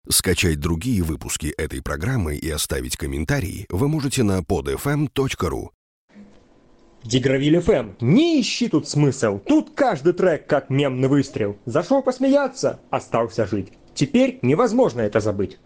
Скачать другие выпуски этой программы и оставить комментарии вы можете на podfm.ru. Дигравиль FM. Не ищи тут смысл. Тут каждый трек как мемный выстрел. Зашел посмеяться, остался жить. Теперь невозможно это забыть.